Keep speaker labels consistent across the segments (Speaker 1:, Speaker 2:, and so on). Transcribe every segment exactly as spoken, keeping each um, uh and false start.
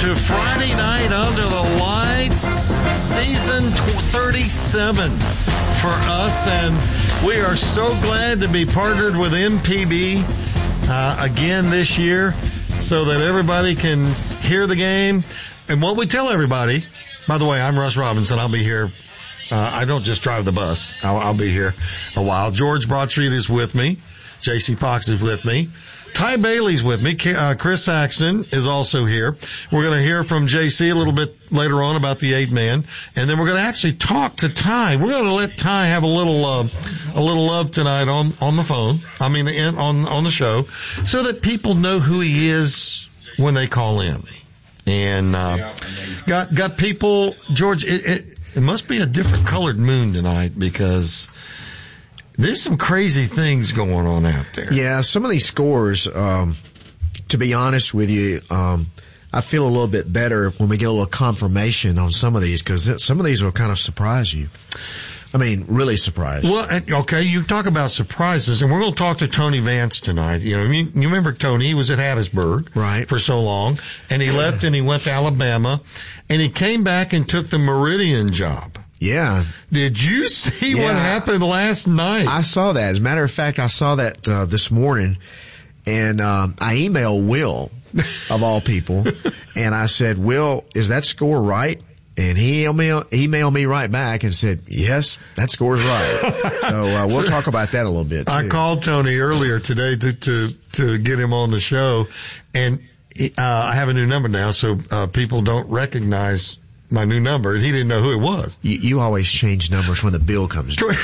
Speaker 1: to Friday Night Under the Lights, season thirty-seven for us, and we are so glad to be partnered with M P B uh, again this year so that everybody can hear the game. And what we tell everybody, by the way, I'm Russ Robinson. I'll be here. Uh, I don't just drive the bus. I'll, I'll be here a while. George Broadstreet is with me. J C Fox is with me. Ty Bailey's with me. Uh, Chris Saxton is also here. We're going to hear from J C a little bit later on about the eight man, and then we're going to actually talk to Ty. We're going to let Ty have a little, uh, a little love tonight on, on the phone. I mean, in, on, on the show, so that people know who he is when they call in. And, uh, got, got people, George, it, it, it must be a different colored moon tonight because there's some crazy things going on out there.
Speaker 2: Yeah, some of these scores, um, to be honest with you, um, I feel a little bit better when we get a little confirmation on some of these, because some of these will kind of surprise you. I mean, really surprise.
Speaker 1: Well, okay, you talk about surprises, and we're going to talk to Tony Vance tonight. You know, you, you remember Tony? He was at Hattiesburg
Speaker 2: right.
Speaker 1: for so long, and he left and he went to Alabama, and he came back and took the Meridian job.
Speaker 2: Yeah.
Speaker 1: Did you see
Speaker 2: yeah.
Speaker 1: what happened last night?
Speaker 2: I saw that. As a matter of fact, I saw that uh, this morning, and um, I emailed Will, of all people, and I said, Will, is that score right? And he emailed, emailed me right back and said, yes, that score's right. So uh, we'll so, talk about that a little bit, too.
Speaker 1: I called Tony earlier today to to, to get him on the show, and uh, I have a new number now, so uh, people don't recognize my new number, and he didn't know who it was.
Speaker 2: You, you always change numbers when the bill comes due.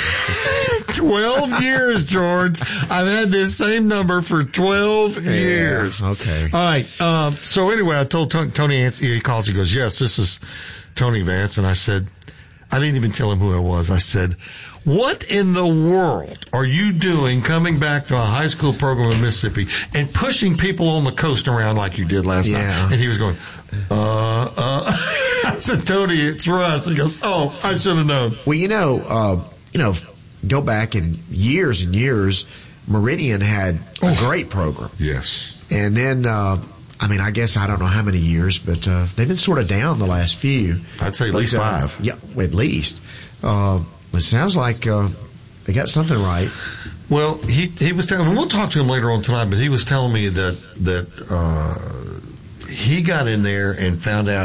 Speaker 1: Twelve years, George. I've had this same number for twelve yeah, years.
Speaker 2: Okay.
Speaker 1: All right. Um, so anyway, I told Tony, Tony, he calls, he goes, yes, this is Tony Vance. And I said, I didn't even tell him who I was. I said, what in the world are you doing coming back to a high school program in Mississippi and pushing people on the coast around like you did last
Speaker 2: yeah.
Speaker 1: night? And he was going, uh, uh. I said, Tony, it's Russ. He goes, oh, I should have known.
Speaker 2: Well, you know, uh, you know, go back in years and years, Meridian had a oh, great program.
Speaker 1: Yes.
Speaker 2: And then, uh, I mean, I guess I don't know how many years, but uh, they've been sort of down the last few.
Speaker 1: I'd say at least
Speaker 2: but,
Speaker 1: five.
Speaker 2: Uh, yeah, at least. Uh, it sounds like uh, they got something right.
Speaker 1: Well, he he was telling me, we'll talk to him later on tonight, but he was telling me that, that uh, he got in there and found out